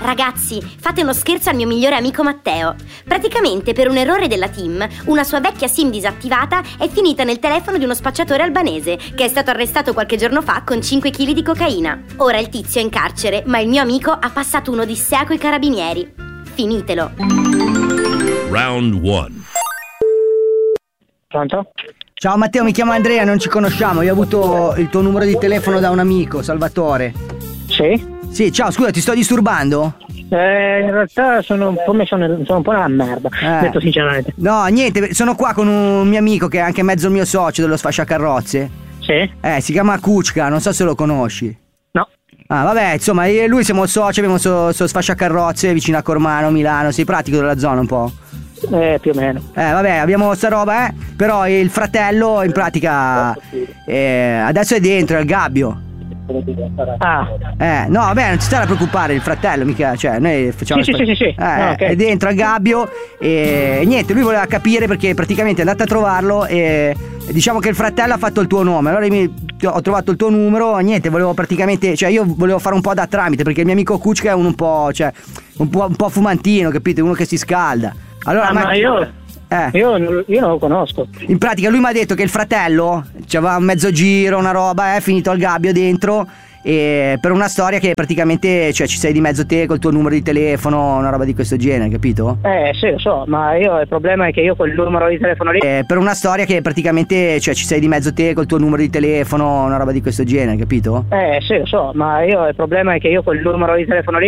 Ragazzi, fate uno scherzo al mio migliore amico Matteo. Praticamente per un errore della team, una sua vecchia SIM disattivata è finita nel telefono di uno spacciatore albanese che è stato arrestato qualche giorno fa con 5 kg di cocaina. Ora il tizio è in carcere, ma il mio amico ha passato un'odissea coi carabinieri. Finitelo. Round 1. Pronto? Ciao Matteo, mi chiamo Andrea, non ci conosciamo. Io ho avuto il tuo numero di telefono da un amico, Salvatore. Sì? Sì, ciao, scusa, ti sto disturbando? In realtà sono un po' una merda, detto sinceramente. No, niente, sono qua con un mio amico che è anche mezzo il mio socio dello sfasciacarrozze. Sì? Si chiama Kuczka, non so se lo conosci. No. Ah, vabbè, insomma, io e lui siamo soci, abbiamo sto sfasciacarrozze vicino a Cormano, Milano. Sei pratico della zona un po'? Più o meno. Vabbè, abbiamo sta roba, però il fratello in pratica adesso è dentro, è al gabbio. No, vabbè, non ci sta da preoccupare, il fratello, mica, cioè, noi facciamo Sì. Okay. è dentro al gabbio e niente, lui voleva capire perché praticamente è andato a trovarlo e diciamo che il fratello ha fatto il tuo nome. Allora ho trovato il tuo numero, niente, volevo praticamente, cioè io volevo fare un po' da tramite perché il mio amico Kuczka è un po', cioè, un po' fumantino, capito? Uno che si scalda. Allora, ma io non lo conosco. In pratica lui mi ha detto che il fratello c'aveva un mezzo giro, una roba, è finito al gabbio dentro e per una storia che praticamente, cioè, ci sei di mezzo te col tuo numero di telefono, una roba di questo genere, capito? Sì, lo so, ma il problema è che io quel numero di telefono lì per una storia che praticamente, cioè, ci sei di mezzo te col tuo numero di telefono, una roba di questo genere, capito? Sì, lo so, ma il problema è che io quel numero di telefono lì